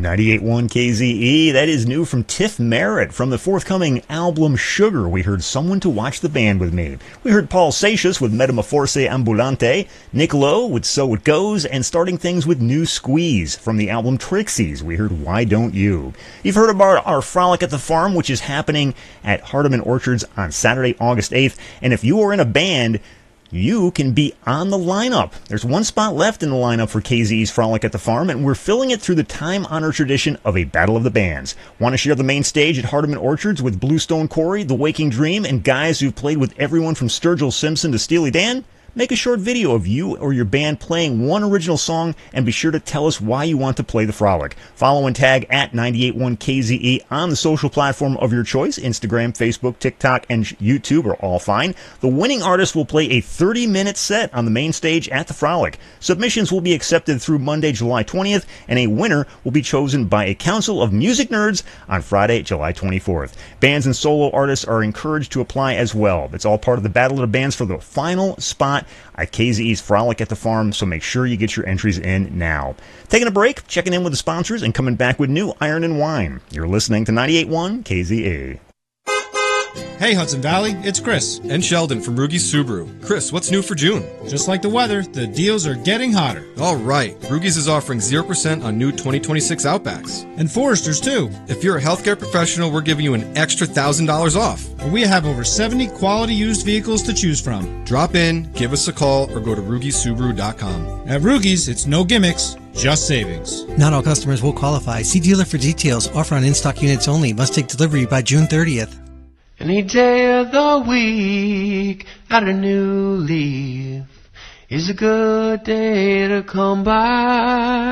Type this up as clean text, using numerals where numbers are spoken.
98.1 KZE, that is new from Tiff Merritt. From the forthcoming album Sugar, we heard Someone to Watch the Band With Me. We heard Paul Seixas with Metamorphose Ambulante, Nick Lowe with So It Goes, and starting things with New Squeeze. From the album Trixies, we heard Why Don't You. You've heard about our Frolic at the Farm, which is happening at Hardeman Orchards on Saturday, August 8th. And if you are in a band, you can be on the lineup. There's one spot left in the lineup for KZE's Frolic at the Farm, and we're filling it through the time-honored tradition of a Battle of the Bands. Want to share the main stage at Hardeman Orchards with Bluestone Quarry, The Waking Dream, and guys who've played with everyone from Sturgill Simpson to Steely Dan? Make a short video of you or your band playing one original song, and be sure to tell us why you want to play the Frolic. Follow and tag at 98.1 KZE on the social platform of your choice. Instagram, Facebook, TikTok, and YouTube are all fine. The winning artist will play a 30-minute set on the main stage at the Frolic. Submissions will be accepted through Monday, July 20th, and a winner will be chosen by a council of music nerds on Friday, July 24th. Bands and solo artists are encouraged to apply as well. It's all part of the Battle of the Bands for the final spot at KZE's Frolic at the Farm, so make sure you get your entries in now. Taking a break, checking in with the sponsors, and coming back with new Iron and Wine. You're listening to 98.1 KZE. Hey Hudson Valley, it's Chris. And Sheldon from Rugy's Subaru. Chris, what's new for June? Just like the weather, the deals are getting hotter. All right, Rugy's is offering 0% on new 2026 Outbacks. And Foresters too. If you're a healthcare professional, we're giving you an extra $1,000 off. We have over 70 quality used vehicles to choose from. Drop in, give us a call, or go to RugySubaru.com. At Rugy's, it's no gimmicks, just savings. Not all customers will qualify. See dealer for details. Offer on in-stock units only. Must take delivery by June 30th. Any day of the week, got a new leaf, is a good day to come by.